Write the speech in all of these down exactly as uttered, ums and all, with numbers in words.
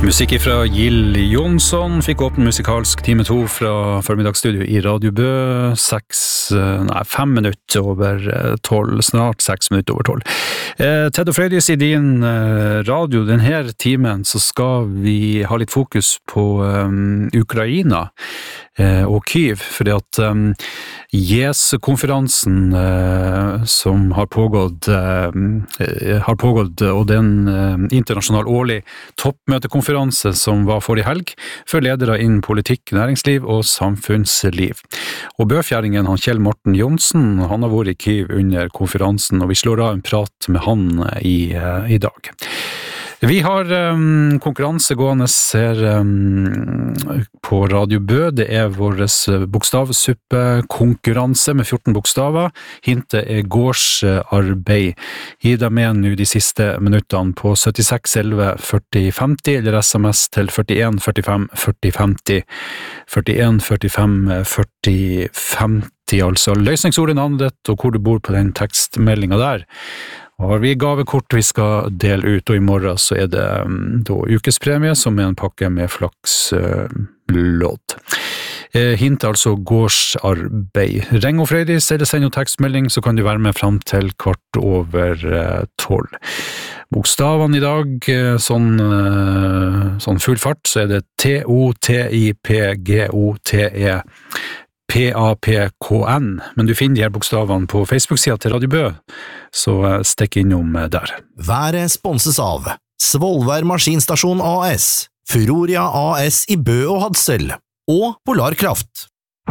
Musikk fra Jill Johnson fikk åpen musikalsk time to fra formiddagsstudio i Radio Bø, seks, nei, fem minutter over tolv, snart seks minutter over tolv. Eh, Ted og Frøydis i din eh, radio denne timen, så skal vi ha litt fokus på um, Ukraina eh, og Kyiv, fordi at um, J E S-konferansen eh, som har pågått, eh, har pågått, og det er en eh, internasjonal årlig toppmøtekonferanse som var forrige helg, for ledere innen politikk, næringsliv og samfunnsliv. Og bøfjæringen, han Kjell Morten Johnsen, han har vært i Kyiv under konferansen, og vi slår av en prat med han i, i dag. Vi har um, konkurranse gående her um, på Radio Bø. Det er vår bokstavsuppe-konkurranse med fjorten bokstaver. Hintet er gårdsarbeid. Gi deg med nå de siste minuttene på syttiseks elleve førti femti eller sms til førtien førtifem førti femti. førtien førtifem førti femti, altså løsningsordet, navnet ditt og hvor du bor på den tekstmeldingen der. Og har vi gavekort vi skal dele ut, og i morgen så er det um, da ukespremie som er en pakke med flakslodd. Uh, eh, hint altså gårdsarbeid. Ring og Frøydis eller send noen tekstmelding, så kan du være med frem til kvart over uh, tolv. Bokstavene i dag, uh, sånn, uh, sånn full fart, så er det T O T I P G O T E P A P K N, men du finner de her bokstavene på Facebook-sida til Radio Bø, så stikk innom der. Været sponses av Svolvær Maskinstasjon A S, Furoria A S i Bø og Hadsel, og Polarkraft.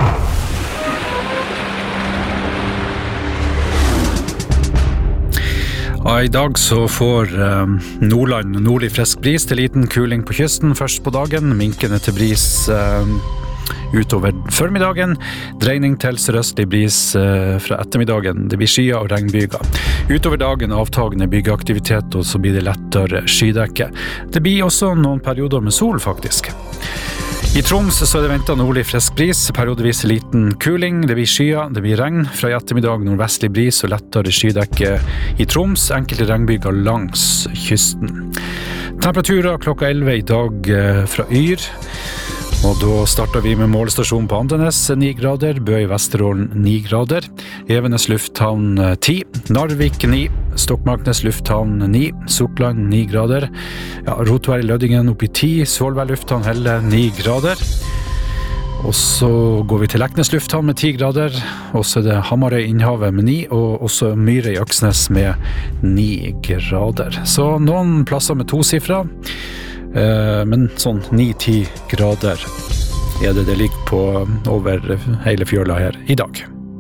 Ja, i dag så får um, Nordland nordlig frisk bris til liten kuling på kysten først på dagen, minkende til bris um, utover formiddagen, dreining til sørøstlig bris eh, fra ettermiddagen. Det blir skyer og regnbyger. Utover dagen avtagende byggeaktivitet, og så blir det lettere skydekke. Det blir også noen perioder med sol, faktisk. I Troms så er det ventet nordlig frisk bris, periodevis liten kuling, det blir skyer, det blir regn. Fra i ettermiddag nordvestlig bris og lettere skydekke i Troms, enkelte regnbyger langs kysten. Temperaturer klokka elleve i dag eh, fra Yr. Og da starter vi med målestasjon på Andenes, ni grader, Bø i Vesterålen, ni grader, Evenes lufthavn, ti, Narvik, ni, Stokmarknes lufthavn, ni, Sortland, ni grader, ja, Rotvær i Lødingen opp i ti, Svolvær lufthavn, Helle, ni grader, og så går vi til Leknes lufthavn med ti grader, og så er det Hamarøy Innhavet med ni, og også Myre i Øksnes med ni grader. Så noen plasser med to sifra, men sånn ni til ti grader er det det ligger på over hele fjøla her i dag.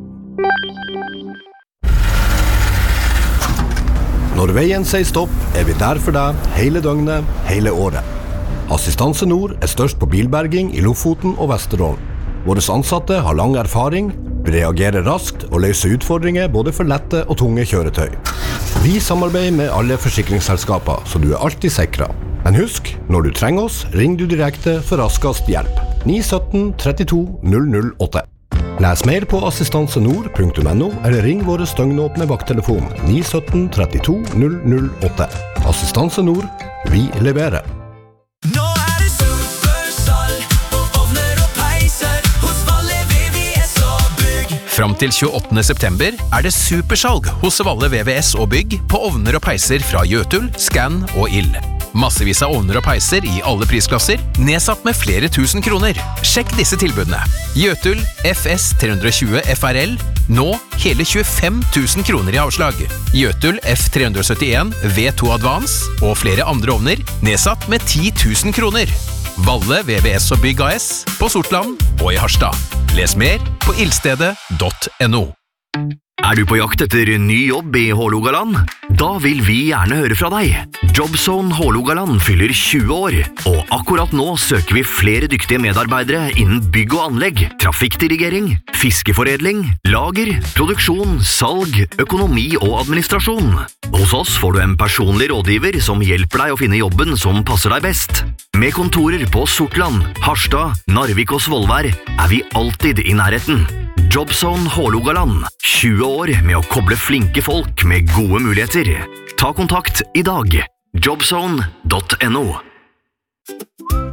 Når veien sier stopp, er vi der for deg hele døgnet, hele året. Assistanse Nord er størst på bilberging i Lofoten og Vesterålen. Våre ansatte har lang erfaring, reagerer raskt og løser utfordringer både for lette og tunge kjøretøy. Vi samarbeider med alle forsikringsselskaper, så du er alltid sikret. Men husk, når du trenger oss, ring du direkte for raskest hjelp. ni ett syv trettito null null åtte. Les mer på assistansenord punktum no eller ring våre støgnåpne vakttelefon ni ett syv trettito null null åtte. Assistanse Nord, vi leverer. Nå er det supersalg på ovner og peiser hos Valle V V S og Bygg. Fram til tjueåttende september er det supersalg hos Valle V V S og Bygg på ovner og peiser fra Jøtul, Scan og Ill. Massevis av ovner og peiser i alle prisklasser, nedsatt med flere tusen kroner. Sjekk disse tilbudene. Jøtul F S tre tjue F R L, nå hele tjuefem tusen kroner i avslag. Jøtul F tre syttien V to Advance og flere andre ovner, nedsatt med ti tusen kroner. Valle V V S og Bygg A S på Sortland og i Harstad. Les mer på ildstedet punktum no. Er du på jakt etter ny jobb i Hålogaland? Da vil vi gjerne høre fra deg. Jobzone Hålogaland fyller tjue år, og akkurat nå søker vi flere dyktige medarbeidere innen bygg og anlegg, trafikkdirigering, fiskeforedling, lager, produksjon, salg, økonomi og administrasjon. Hos oss får du en personlig rådgiver som hjelper deg å finne jobben som passer deg best. Med kontorer på Sortland, Harstad, Narvik og Svolvær er vi alltid i nærheten. Jobzone Hålogaland, tjue år med å koble flinke folk med gode muligheter. Ta kontakt i dag. jobzone punktum no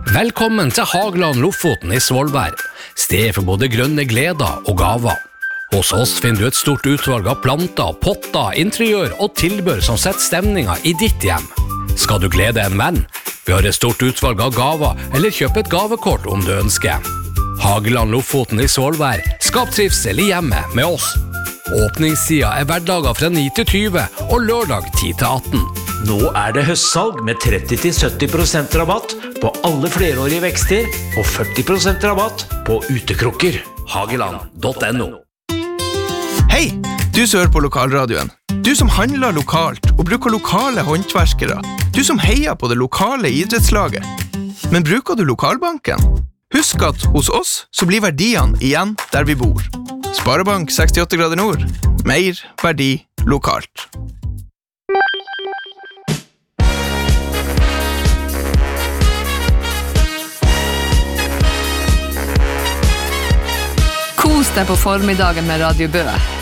Velkommen til Hageland Lofoten i Svolvær, sted for både grønne gleder og gaver. Hos oss finner du et stort utvalg av planter, potter, interiør og tilbør som setter stemninga i ditt hjem. Skal du glede en venn? Vi har et stort utvalg av gaver, eller kjøp et gavekort om du ønsker. Hageland Lofoten i Svolvær, skap trivsel i hjemmet med oss. Åpningstida er hverdager fra ni til tyve og lørdag ti til atten. Nå er det høstsalg med tretti til sytti prosent rabatt på alle flerårige vekster og førti prosent rabatt på utekrukker. Hageland punktum no. Hei, du som hører på lokalradioen. Du som handler lokalt og bruker lokale håndverkere. Du som heier på det lokale idrettslaget. Men bruker du lokalbanken? Husk at hos oss så blir verdiene igjen der vi bor. Sparebank sekstiåtte grader nord. Mer verdi lokalt. Kos deg på formiddagen med Radio Bø.